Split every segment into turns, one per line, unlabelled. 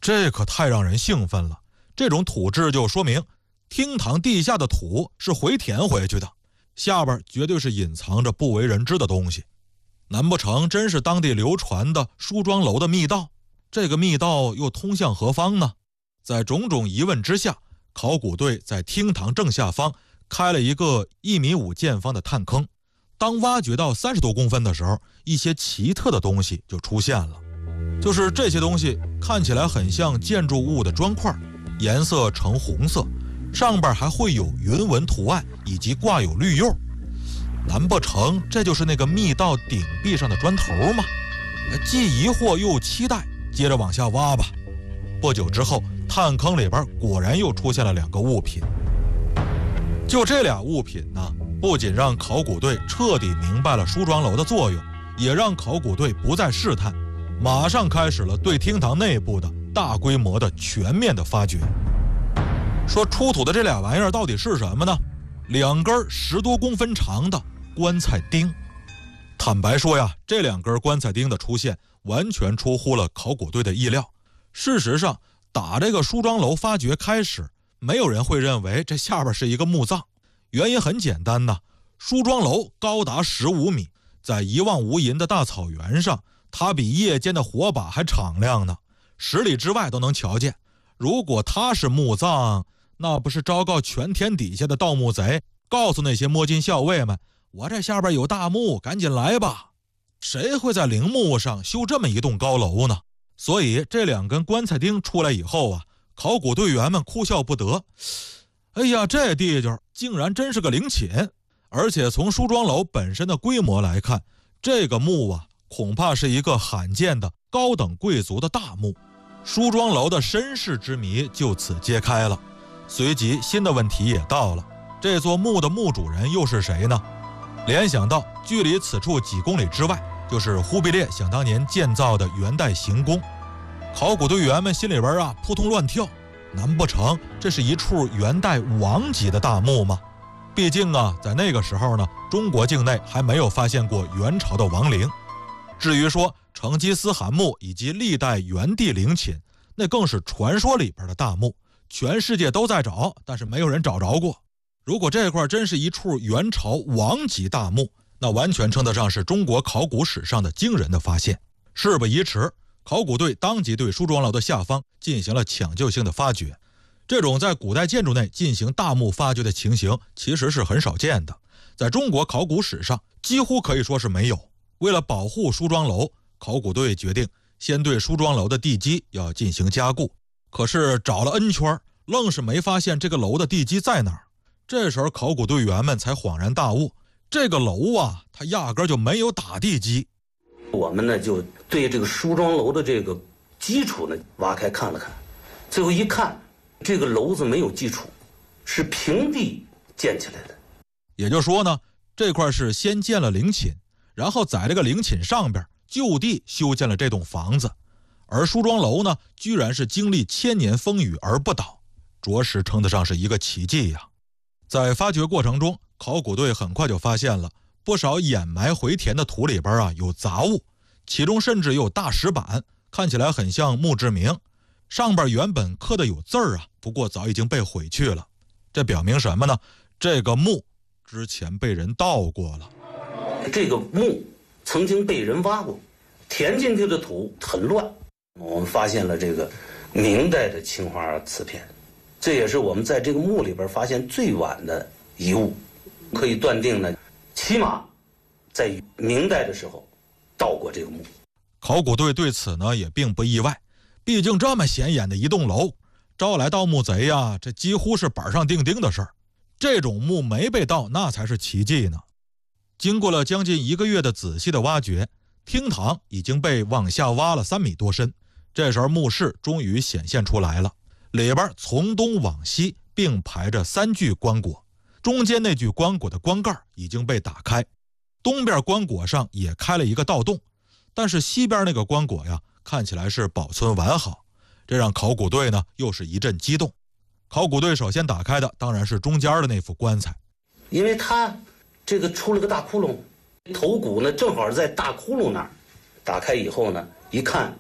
这可太让人兴奋了。这种土质就说明厅堂地下的土是回填回去的，下边绝对是隐藏着不为人知的东西。难不成真是当地流传的梳妆楼的密道？这个密道又通向何方呢？在种种疑问之下，考古队在厅堂正下方开了一个1.5米见方的探坑。当挖掘到30多公分的时候，一些奇特的东西就出现了。就是这些东西看起来很像建筑物的砖块，颜色呈红色，上边还会有云纹图案以及挂有绿釉。难不成这就是那个密道顶壁上的砖头吗？既疑惑又期待，接着往下挖吧。不久之后，探坑里边果然又出现了2个物品。就这俩物品呢，不仅让考古队彻底明白了梳妆楼的作用，也让考古队不再试探，马上开始了对厅堂内部的大规模的全面的发掘。说出土的这俩玩意儿到底是什么呢？2根10多公分长的棺材钉。坦白说呀，这2根棺材钉的出现完全出乎了考古队的意料。事实上，打这个梳妆楼发掘开始，没有人会认为这下边是一个墓葬。原因很简单呐，梳妆楼高达15米，在一望无垠的大草原上，它比夜间的火把还敞亮呢，10里之外都能瞧见。如果它是墓葬，那不是昭告全天底下的盗墓贼，告诉那些摸金校尉们，我这下边有大墓，赶紧来吧。谁会在陵墓上修这么一栋高楼呢？所以这2根棺材钉出来以后啊，考古队员们哭笑不得。哎呀，这地界竟然真是个陵寝，而且从梳妆楼本身的规模来看，这个墓啊，恐怕是一个罕见的高等贵族的大墓。梳妆楼的身世之谜就此揭开了。随即新的问题也到了，这座墓的墓主人又是谁呢？联想到距离此处几公里之外就是忽必烈想当年建造的元代行宫，考古队员们心里边啊扑通乱跳。难不成这是一处元代王级的大墓吗？毕竟啊，在那个时候呢，中国境内还没有发现过元朝的王陵。至于说成吉思汗墓以及历代元帝陵寝，那更是传说里边的大墓，全世界都在找，但是没有人找着过。如果这块真是一处元朝王级大墓，那完全称得上是中国考古史上的惊人的发现。事不宜迟，考古队当即对梳妆楼的下方进行了抢救性的发掘。这种在古代建筑内进行大墓发掘的情形其实是很少见的，在中国考古史上几乎可以说是没有。为了保护梳妆楼，考古队决定先对梳妆楼的地基要进行加固。可是找了 N 圈，愣是没发现这个楼的地基在哪儿。这时候考古队员们才恍然大悟，这个楼啊，它压根就没有打地基。
我们呢就对这个梳妆楼的这个基础呢挖开看了看，最后一看，这个楼子没有基础，是平地建起来的。
也就是说呢，这块是先建了陵寝，然后在这个陵寝上边就地修建了这栋房子。而梳妆楼呢，居然是经历1000年风雨而不倒，着实称得上是一个奇迹呀。在发掘过程中，考古队很快就发现了不少掩埋回填的土里边啊有杂物，其中甚至有大石板，看起来很像墓志铭，上边原本刻的有字儿啊，不过早已经被毁去了。这表明什么呢？这个墓之前被人盗过了。
这个墓曾经被人挖过，填进去的土很乱。我们发现了这个明代的青花瓷片，这也是我们在这个墓里边发现最晚的遗物。可以断定呢，起码在明代的时候盗过这个墓。
考古队对此呢也并不意外，毕竟这么显眼的一栋楼，招来盗墓贼呀，这几乎是板上钉钉的事儿。这种墓没被盗，那才是奇迹呢。经过了将近1个月的仔细的挖掘，厅堂已经被往下挖了3米多深。这时候墓室终于显现出来了，里边从东往西并排着3具棺椁，中间那具棺椁的棺盖已经被打开，东边棺椁上也开了一个盗洞，但是西边那个棺椁呀，看起来是保存完好，这让考古队呢又是一阵激动。考古队首先打开的当然是中间的那副棺材，
因为它这个出了个大窟窿，头骨呢正好在大窟窿那儿。打开以后呢，一看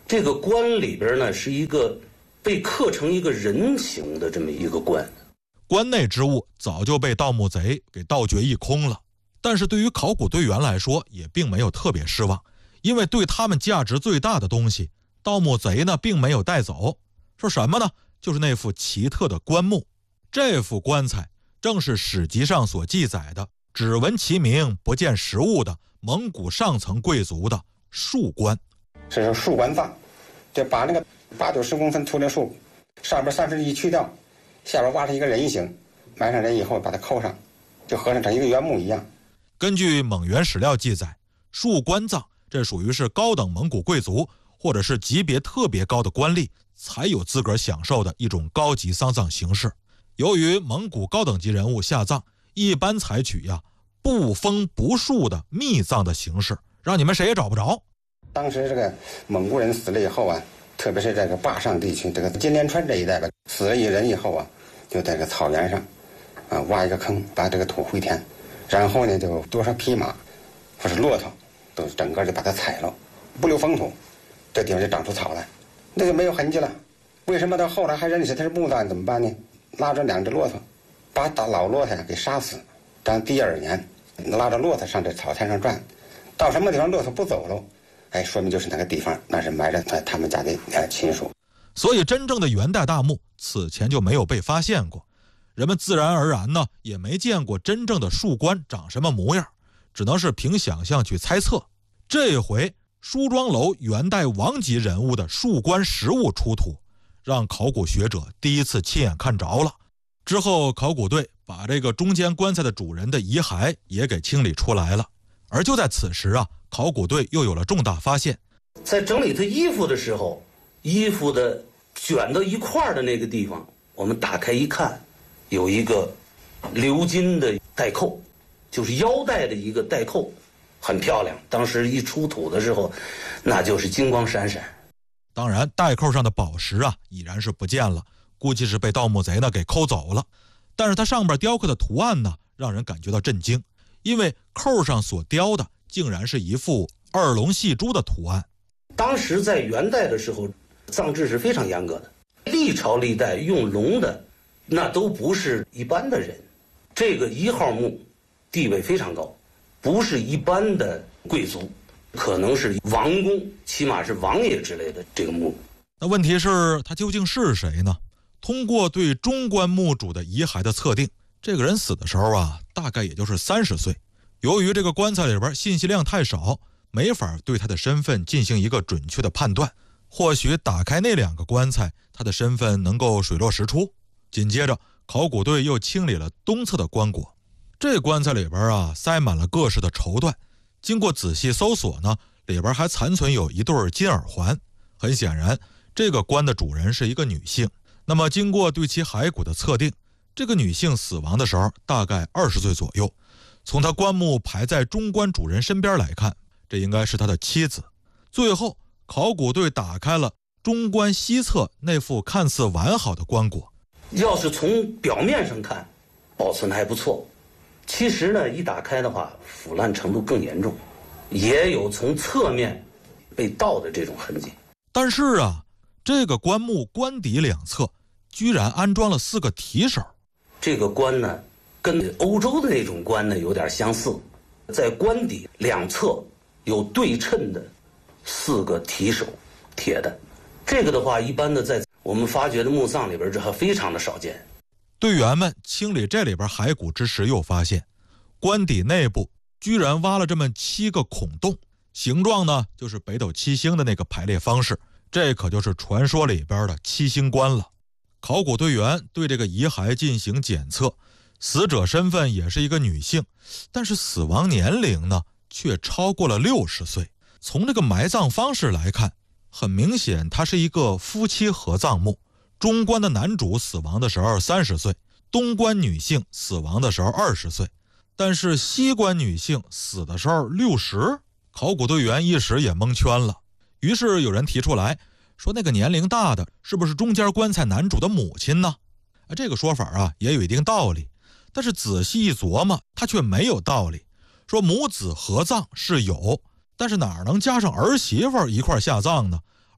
这个棺里边呢是一个被刻成一个人形的这么一个棺。
棺内之物早就被盗墓贼给盗掘一空了，但是对于考古队员来说也并没有特别失望，因为对他们价值最大的东西，盗墓贼呢并没有带走。说什么呢？就是那副奇特的棺木。这副棺材正是史籍上所记载的只闻其名不见实物的蒙古上层贵族的树棺。
这是树棺葬，就把那个8-90公分粗的树上边1/3去掉，下边挖成一个人形，埋上人以后把它扣上，就合成成一个原木一样。
根据蒙元史料记载，树棺葬这属于是高等蒙古贵族或者是级别特别高的官吏才有资格享受的一种高级丧葬形式。由于蒙古高等级人物下葬一般采取不封不树的密葬的形式，让你们谁也找不着。
当时这个蒙古人死了以后特别是这个坝上地区，这个金莲川这一带吧，死了一人以后就在这个草原上挖一个坑，把这个土回填，然后呢就多少匹马或是骆驼都整个就把它踩了，不留封土，这地方就长出草来，那就没有痕迹了。为什么到后来还认识它是墓葬？怎么办呢？拉着2只骆驼，把老骆驼给杀死，当第2年拉着骆驼上这草滩上转，到什么地方骆驼不走了，说明就是那个地方那是埋着他们家的亲属。
所以真正的元代大墓此前就没有被发现过，人们自然而然呢也没见过真正的树棺长什么模样，只能是凭想象去猜测。这回梳妆楼元代王级人物的树棺实物出土，让考古学者第一次亲眼看着了。之后考古队把这个中间棺材的主人的遗骸也给清理出来了。而就在此时考古队又有了重大发现。
在整理他衣服的时候，衣服的卷到一块的那个地方，我们打开一看，有一个鎏金的带扣，就是腰带的一个带扣，很漂亮。当时一出土的时候，那就是金光闪闪。
当然带扣上的宝石已然是不见了，估计是被盗墓贼呢给抠走了。但是它上边雕刻的图案呢，让人感觉到震惊，因为扣上所雕的竟然是一幅2龙戏珠的图案。
当时在元代的时候，葬制是非常严格的，历朝历代用龙的那都不是一般的人，这个1号墓地位非常高，不是一般的贵族，可能是王公，起码是王爷之类的这个墓。
那问题是他究竟是谁呢？通过对中棺墓主的遗骸的测定，这个人死的时候大概也就是30岁。由于这个棺材里边信息量太少，没法对他的身份进行一个准确的判断。或许打开那2个棺材，他的身份能够水落石出。紧接着考古队又清理了东侧的棺椁，这棺材里边塞满了各式的绸缎，经过仔细搜索呢，里边还残存有一对金耳环。很显然这个棺的主人是一个女性。那么经过对其骸骨的测定，这个女性死亡的时候大概20岁左右。从她棺木排在中棺主人身边来看，这应该是他的妻子。最后考古队打开了中棺西侧那副看似完好的棺椁，
要是从表面上看保存还不错，其实呢一打开的话腐烂程度更严重，也有从侧面被盗的这种痕迹。
但是这个棺木棺底2侧居然安装了4个提手。
这个棺呢跟欧洲的那种棺呢有点相似，在棺底2侧有对称的4个提手，铁的。这个的话一般的在我们发掘的墓葬里边这还非常的少见。
队员们清理这里边骸骨之时，又发现棺底内部居然挖了这么7个孔洞，形状呢就是北斗7星的那个排列方式，这可就是传说里边的7星棺了。考古队员对这个遗骸进行检测，死者身份也是一个女性，但是死亡年龄呢却超过了60岁。从这个埋葬方式来看，很明显它是一个夫妻合葬墓。中棺的男主死亡的时候30岁，东棺女性死亡的时候20岁，但是西棺女性死的时候60。考古队员一时也蒙圈了，于是有人提出来说，那个年龄大的是不是中间棺材男主的母亲呢？这个说法也有一定道理，但是仔细一琢磨，它却没有道理。说母子合葬是有，但是哪能加上儿媳妇一块下葬呢？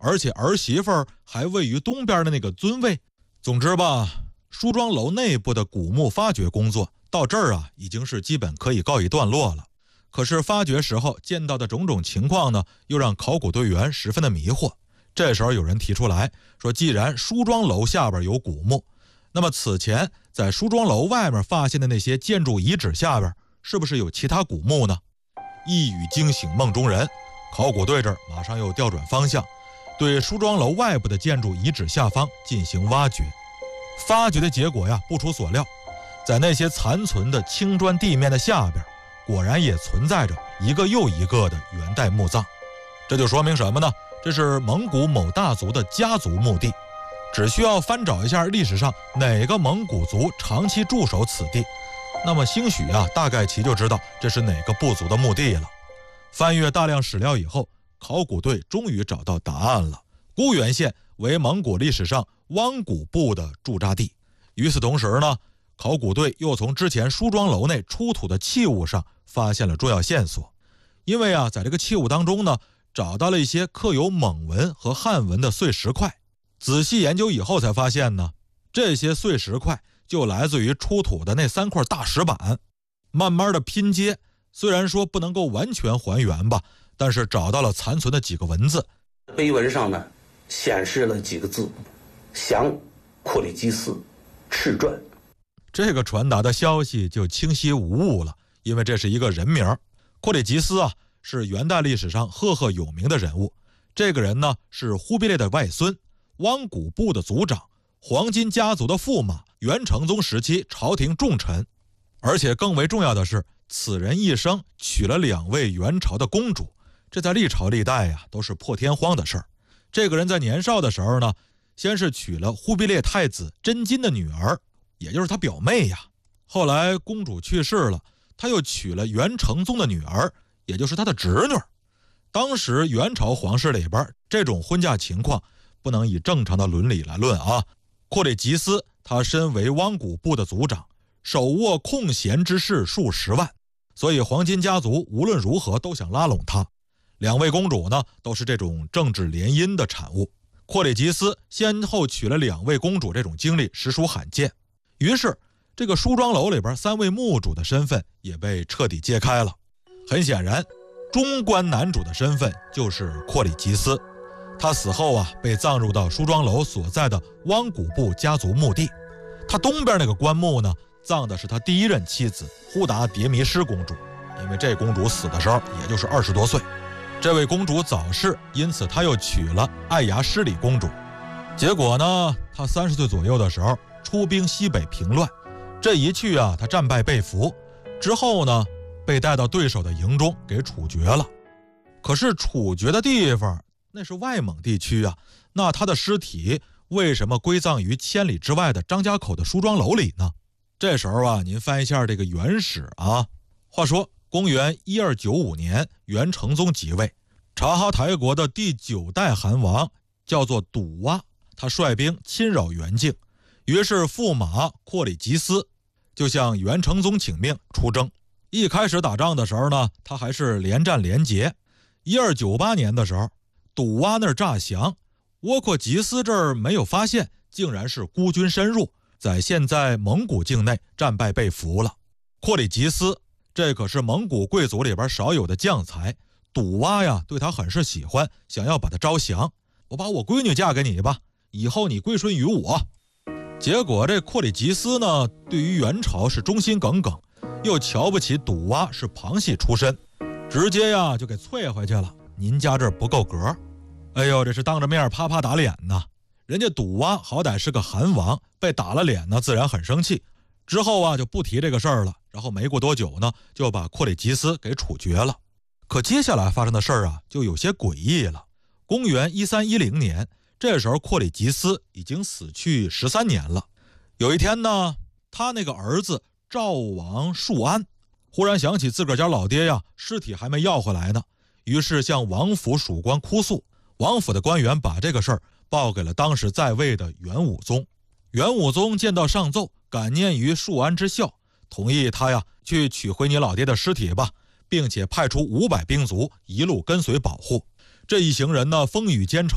而且儿媳妇还位于东边的那个尊位。总之吧，梳妆楼内部的古墓发掘工作到这儿啊，已经是基本可以告一段落了。可是发掘时候见到的种种情况呢，又让考古队员十分的迷惑。这时候有人提出来说，既然梳妆楼下边有古墓，那么此前在梳妆楼外面发现的那些建筑遗址下边，是不是有其他古墓呢？一语惊醒梦中人，考古队这儿马上又调转方向，对梳妆楼外部的建筑遗址下方进行挖掘。发掘的结果呀，不出所料，在那些残存的青砖地面的下边，果然也存在着一个又一个的元代墓葬。这就说明什么呢？这是蒙古某大族的家族墓地，只需要翻找一下历史上哪个蒙古族长期驻守此地，那么兴许啊，大概其就知道这是哪个部族的墓地了。翻阅大量史料以后，考古队终于找到答案了。孤原县为蒙古历史上汪古部的驻扎地。与此同时呢，考古队又从之前梳妆楼内出土的器物上发现了重要线索。因为啊，在这个器物当中呢，找到了一些刻有蒙文和汉文的碎石块。仔细研究以后才发现呢，这些碎石块就来自于出土的那3块大石板。慢慢的拼接，虽然说不能够完全还原吧，但是找到了残存的几个文字。
碑文上呢，显示了几个字：降阔里基斯赤传。
这个传达的消息就清晰无误了，因为这是一个人名。阔里吉斯啊，是元代历史上赫赫有名的人物。这个人呢，是忽必烈的外孙，汪古部的族长，黄金家族的驸马，元成宗时期朝廷重臣。而且更为重要的是，此人一生娶了2位元朝的公主，这在历朝历代呀，都是破天荒的事儿。这个人在年少的时候呢，先是娶了忽必烈太子真金的女儿，也就是他表妹呀。后来公主去世了，他又娶了元成宗的女儿，也就是他的侄女。当时元朝皇室里边这种婚嫁情况不能以正常的伦理来论啊。阔里吉斯他身为汪古部的族长，手握空闲之士数10万，所以黄金家族无论如何都想拉拢他。2位公主呢，都是这种政治联姻的产物。阔里吉斯先后娶了2位公主，这种经历实属罕见。于是这个梳妆楼里边3位墓主的身份也被彻底揭开了。很显然，中关男主的身份就是阔里吉斯。他死后啊，被葬入到梳妆楼所在的汪古部家族墓地。他东边那个棺木呢，葬的是他第1任妻子忽达迭弥施公主，因为这公主死的时候也就是20多岁。这位公主早逝，因此他又娶了爱牙失里公主。结果呢，他30岁左右的时候出兵西北平乱，这一去啊，他战败被俘，之后呢，被带到对手的营中给处决了。可是处决的地方那是外蒙地区啊，那他的尸体为什么归葬于千里之外的张家口的梳妆楼里呢？这时候啊，您翻一下这个元史啊。话说公元1295年，元成宗即位，察哈台国的第9代汗王叫做笃哇，他率兵侵扰元境，于是驸马阔里吉斯就向元成宗请命出征。一开始打仗的时候呢，他还是连战连捷。1298年的时候，笃哇那儿诈降，窝阔吉斯这儿没有发现，竟然是孤军深入，在现在蒙古境内战败被俘了。阔里吉斯这可是蒙古贵族里边少有的将才，笃哇呀对他很是喜欢，想要把他招降。我把我闺女嫁给你吧，以后你归顺于我。结果这阔里吉斯呢，对于元朝是忠心耿耿，又瞧不起笃哇是旁系出身，直接呀就给啐回去了。您家这儿不够格。哎呦，这是当着面啪啪打脸呐！人家笃哇好歹是个汗王，被打了脸呢，自然很生气。之后啊就不提这个事儿了，然后没过多久呢，就把阔里吉斯给处决了。可接下来发生的事儿啊，就有些诡异了。公元1310年，这时候阔里吉斯已经死去13年了。有一天呢，他那个儿子赵王述安忽然想起自个儿家老爹呀，尸体还没要回来呢，于是向王府属官哭诉。王府的官员把这个事儿报给了当时在位的元武宗。元武宗见到上奏，感念于述安之孝，同意他呀去取回你老爹的尸体吧，并且派出500兵卒一路跟随保护。这一行人呢，风雨兼程，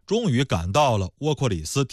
终于赶到了窝阔里斯